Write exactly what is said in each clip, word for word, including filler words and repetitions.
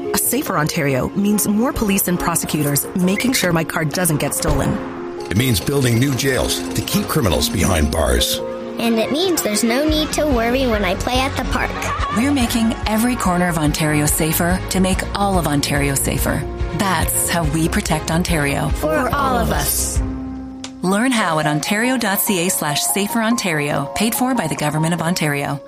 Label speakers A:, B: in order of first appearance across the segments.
A: A safer Ontario means more police and prosecutors making sure my car doesn't get stolen.
B: It means building new jails to keep criminals behind bars.
C: And it means there's no need to worry when I play at the park.
D: We're making every corner of Ontario safer to make all of Ontario safer. That's how we protect Ontario.
C: For all of us.
D: Learn how at ontario.ca slash safer Ontario, paid for by the Government of Ontario.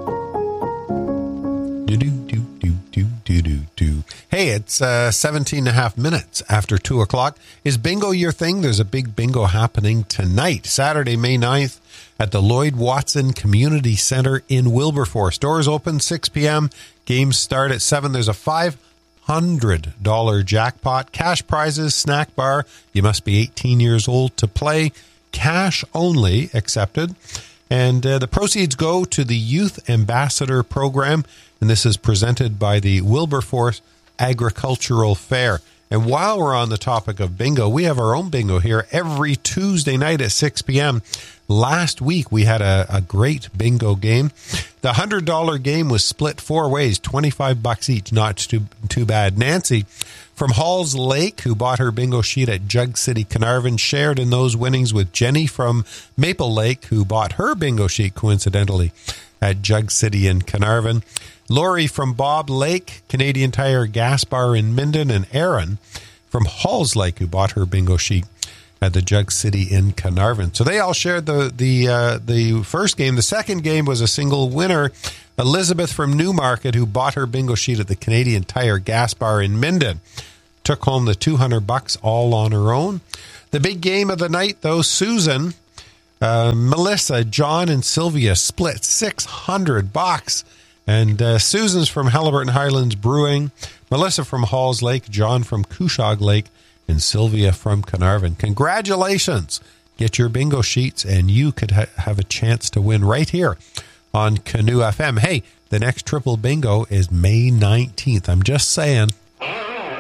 E: Hey, it's uh, seventeen and a half minutes after two o'clock. Is bingo your thing? There's a big bingo happening tonight, Saturday, May ninth, at the Lloyd Watson Community Centre in Wilberforce. Doors open six p.m. Games start at seven. There's a five hundred dollars jackpot, cash prizes, snack bar. You must be eighteen years old to play. Cash only accepted. And uh, the proceeds go to the Youth Ambassador Program, and this is presented by the Wilberforce Agricultural Fair. And while we're on the topic of bingo, we have our own bingo here every Tuesday night at six p.m. Last week, we had a, a great bingo game. The one hundred dollars game was split four ways, twenty-five bucks each, not too, too bad. Nancy from Halls Lake, who bought her bingo sheet at Jug City, Carnarvon, shared in those winnings with Jenny from Maple Lake, who bought her bingo sheet, coincidentally, at Jug City in Carnarvon. Lori from Bob Lake, Canadian Tire Gas Bar in Minden, and Aaron from Halls Lake, who bought her bingo sheet at the Jug City in Carnarvon. So they all shared the the uh, the first game. The second game was a single winner, Elizabeth from Newmarket, who bought her bingo sheet at the Canadian Tire Gas Bar in Minden. Took home the two hundred bucks all on her own. The big game of the night, though, Susan, uh, Melissa, John, and Sylvia split six hundred bucks. And uh, Susan's from Halliburton Highlands Brewing, Melissa from Halls Lake, John from Cushog Lake, and Sylvia from Carnarvon. Congratulations. Get your bingo sheets, and you could ha- have a chance to win right here on Canoe F M. Hey, the next triple bingo is May nineteenth. I'm just saying,